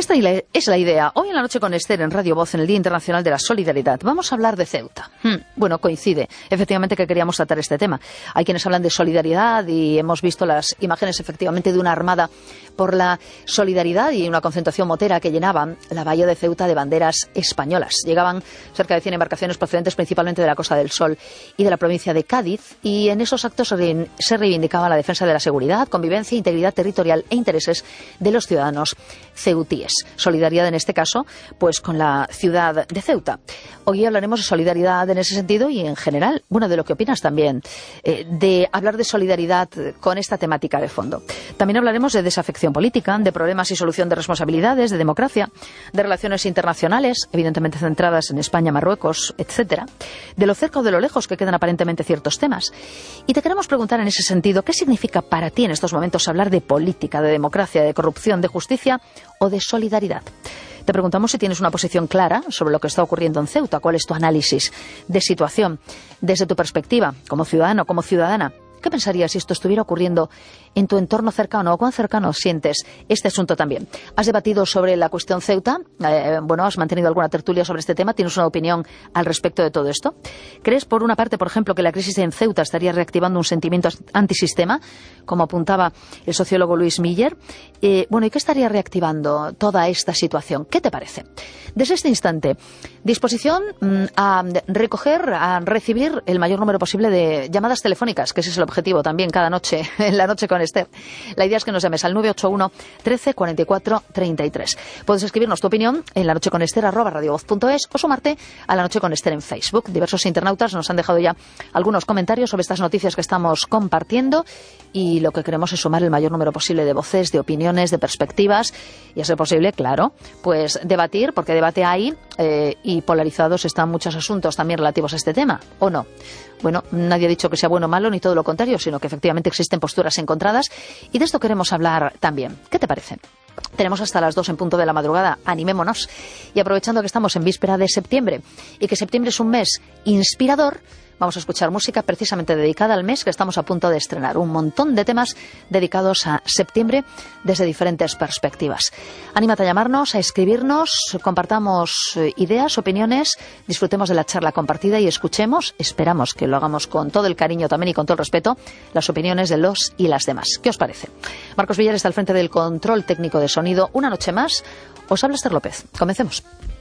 Es la idea. Hoy en la noche con Esther en Radio Voz, en el Día Internacional de la Solidaridad, vamos a hablar de Ceuta. Bueno, coincide, efectivamente, que queríamos tratar este tema. Hay quienes hablan de solidaridad y hemos visto las imágenes, efectivamente, de una armada por la solidaridad y una concentración motera que llenaban la bahía de Ceuta de banderas españolas. Llegaban cerca de 100 embarcaciones procedentes principalmente de la Costa del Sol y de la provincia de Cádiz, y en esos actos se reivindicaba la defensa de la seguridad, convivencia, integridad territorial e intereses de los ciudadanos ceutíes. Solidaridad en este caso, pues con la ciudad de Ceuta. Hoy hablaremos de solidaridad en ese sentido y en general, bueno, de lo que opinas también, de hablar de solidaridad con esta temática de fondo. También hablaremos de desafección política, de problemas y solución de responsabilidades, de democracia, de relaciones internacionales, evidentemente centradas en España, Marruecos, etcétera, de lo cerca o de lo lejos que quedan aparentemente ciertos temas. Y te queremos preguntar en ese sentido, ¿qué significa para ti en estos momentos hablar de política, de democracia, de corrupción, de justicia o de solidaridad? Te preguntamos si tienes una posición clara sobre lo que está ocurriendo en Ceuta. ¿Cuál es tu análisis de situación desde tu perspectiva, como ciudadano, como ciudadana? ¿Qué pensarías si esto estuviera ocurriendo en tu entorno cercano o cuán cercano sientes este asunto también? ¿Has debatido sobre la cuestión Ceuta? ¿Has mantenido alguna tertulia sobre este tema? ¿Tienes una opinión al respecto de todo esto? ¿Crees, por una parte, por ejemplo, que la crisis en Ceuta estaría reactivando un sentimiento antisistema, como apuntaba el sociólogo Luis Miller? ¿Y qué estaría reactivando toda esta situación? ¿Qué te parece? Desde este instante, disposición a recibir el mayor número posible de llamadas telefónicas, que ese es el objetivo también cada noche, en la noche con Esther. La idea es que nos llames al 981 13 44 33. Puedes escribirnos tu opinión en la noche con Esther @radiovoz.es o sumarte a la noche con Esther en Facebook. Diversos internautas nos han dejado ya algunos comentarios sobre estas noticias que estamos compartiendo y lo que queremos es sumar el mayor número posible de voces, de opiniones, de perspectivas y, a ser posible, claro, pues debatir, porque debate hay y polarizados están muchos asuntos también relativos a este tema, ¿o no? Bueno, nadie ha dicho que sea bueno o malo, ni todo lo contrario, sino que efectivamente existen posturas encontradas y de esto queremos hablar también. ¿Qué te parece? Tenemos hasta las 2 en punto de la madrugada, animémonos. Y aprovechando que estamos en víspera de septiembre y que septiembre es un mes inspirador, vamos a escuchar música precisamente dedicada al mes que estamos a punto de estrenar. Un montón de temas dedicados a septiembre desde diferentes perspectivas. Anímate a llamarnos, a escribirnos, compartamos ideas, opiniones, disfrutemos de la charla compartida y escuchemos, esperamos que lo hagamos con todo el cariño también y con todo el respeto, las opiniones de los y las demás. ¿Qué os parece? Marcos Villar está al frente del control técnico de sonido. Una noche más, os habla Esther López. Comencemos.